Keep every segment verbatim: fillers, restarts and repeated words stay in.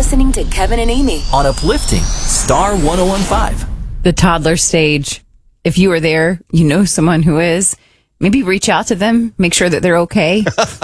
listening to Kevin and Amy on Uplifting Star one oh one point five. The toddler stage. If you are there, you know someone who is. Maybe reach out to them, make sure that they're okay.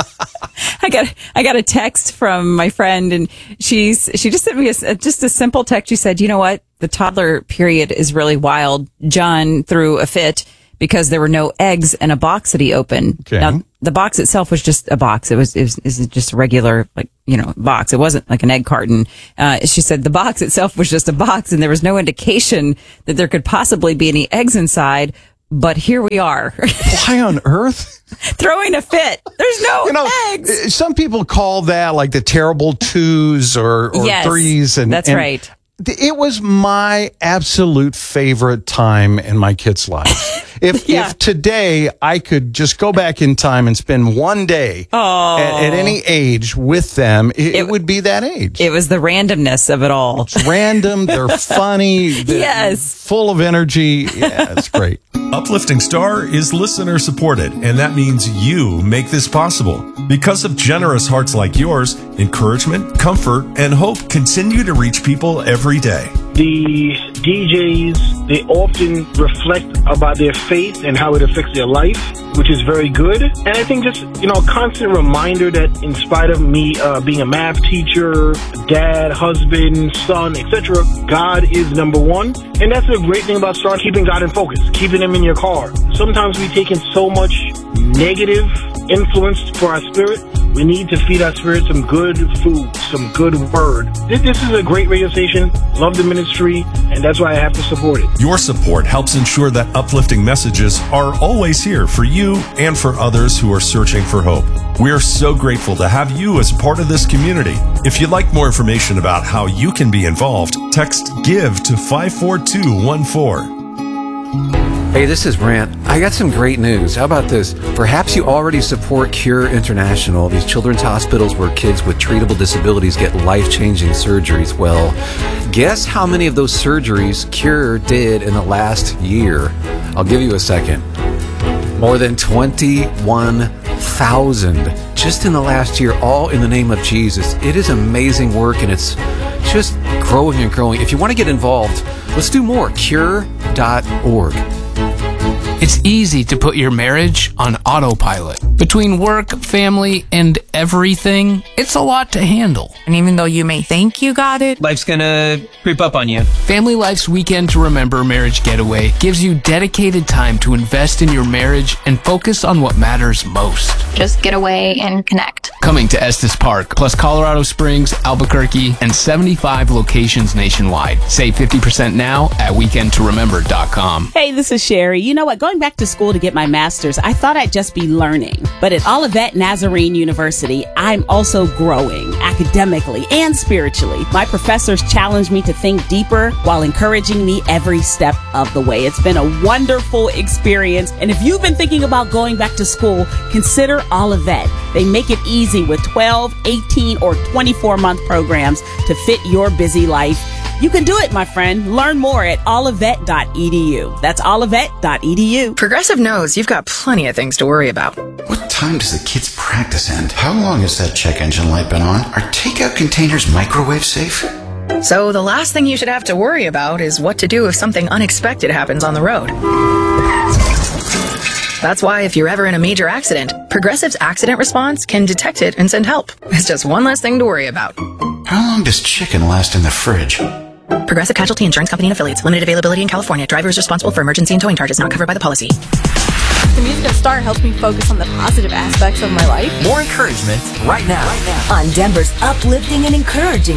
I got I got a text from my friend, and she's she just sent me a, just a simple text. She said, "You know what? The toddler period is really wild. John threw a fit because there were no eggs in a box that he opened." Okay. Now, the box itself was just a box. It was, it was, it was just a regular, like, you know, box. It wasn't like an egg carton. Uh, she said the box itself was just a box, and there was no indication that there could possibly be any eggs inside. But here we are. Why on earth? Throwing a fit. There's no you know, eggs. Some people call that like the terrible twos or, or yes, threes. And that's and right. It was my absolute favorite time in my kid's life. If Yeah. if today I could just go back in time and spend one day Oh. at, at any age with them, it, it would be that age. It was the randomness of it all. It's random. They're funny. They're Yes. full of energy. Yeah, it's great. Uplifting Star is listener supported, and that means you make this possible. Because of generous hearts like yours, encouragement, comfort, and hope continue to reach people every day. The D Js, they often reflect about their faith and how it affects their life, which is very good. And I think just, you know, a constant reminder that in spite of me uh, being a math teacher, dad, husband, son, et cetera, God is number one. And that's the great thing about Star, keeping God in focus, keeping him in your car. Sometimes we take in so much negative influence for our spirit. We need to feed our spirit some good food, some good word. This, this is a great radio station. Love the ministry, and that's why I have to support it. Your support helps ensure that uplifting messages are always here for you and for others who are searching for hope. We are so grateful to have you as part of this community. If you'd like more information about how you can be involved, text GIVE to five four two one four. Hey, this is Brant. I got some great news. How about this? Perhaps you already support Cure International, these children's hospitals where kids with treatable disabilities get life-changing surgeries. Well, guess how many of those surgeries Cure did in the last year? I'll give you a second. More than twenty-one thousand just in the last year, all in the name of Jesus. It is amazing work, and it's just growing and growing. If you want to get involved, let's do more. cure dot org. It's easy to put your marriage on autopilot. Between work, family, and everything, it's a lot to handle. And even though you may think you got it, life's gonna creep up on you. Family Life's Weekend to Remember Marriage Getaway gives you dedicated time to invest in your marriage and focus on what matters most. Just get away and connect. Coming to Estes Park, plus Colorado Springs, Albuquerque, and seventy-five locations nationwide. Save fifty percent now at weekend to remember dot com. Hey, this is Sherry. You know what? Going back to school to get my master's, I thought I'd just be learning. But at Olivet Nazarene University, I'm also growing academically and spiritually. My professors challenge me to think deeper while encouraging me every step of the way. It's been a wonderful experience. And if you've been thinking about going back to school, consider Olivet. They make it easy with twelve, eighteen, or twenty-four month programs to fit your busy life. You can do it, my friend. Learn more at olivet dot e d u. That's olivet dot e d u. Progressive knows you've got plenty of things to worry about. What time does the kids' practice end? How long has that check engine light been on? Are takeout containers microwave safe? So the last thing you should have to worry about is what to do if something unexpected happens on the road. That's why if you're ever in a major accident, Progressive's accident response can detect it and send help. It's just one less thing to worry about. How long does chicken last in the fridge? Progressive Casualty Insurance Company and Affiliates. Limited availability in California. Driver is responsible for emergency and towing charges not covered by the policy. The music at Star helps me focus on the positive aspects of my life. More encouragement right now, right now. on Denver's uplifting and encouraging